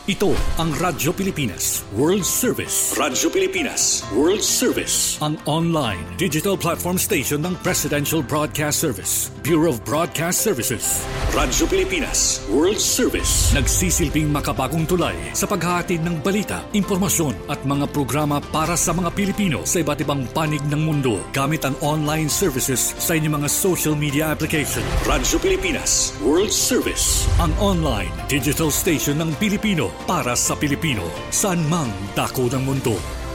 Ito ang Radyo Pilipinas World Service. Radyo Pilipinas World Service. Ang online digital platform station ng Presidential Broadcast Service, Bureau of Broadcast Services. Radyo Pilipinas World Service. Nagsisilbing makabagong tulay sa paghahatid ng balita, impormasyon at mga programa para sa mga Pilipino sa iba't ibang panig ng mundo gamit ang online services sa inyong mga social media application. Radyo Pilipinas World Service. Ang online digital station ng Pilipino para sa Pilipino, saan mang dako ng mundo.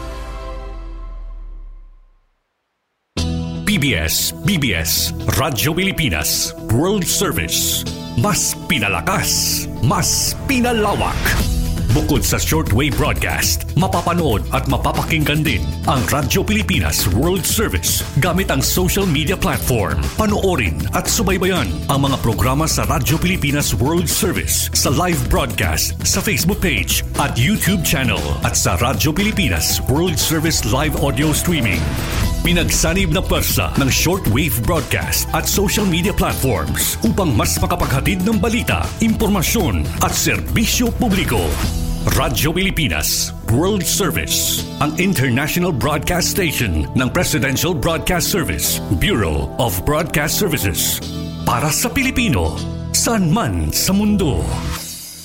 PBS, BBS, Radyo Pilipinas, World Service. Mas pinalakas, mas pinalawak. Bukod sa shortwave broadcast, mapapanood at mapapakinggan din ang Radyo Pilipinas World Service gamit ang social media platform. Panoorin at subaybayan ang mga programa sa Radyo Pilipinas World Service sa live broadcast sa Facebook page at YouTube channel at sa Radyo Pilipinas World Service live audio streaming. Pinagsanib na pwersa ng shortwave broadcast at social media platforms upang mas makapaghatid ng balita, impormasyon at serbisyo publiko. Radyo Pilipinas World Service, ang international broadcast station ng Presidential Broadcast Service, Bureau of Broadcast Services. Para sa Pilipino, saan man sa mundo.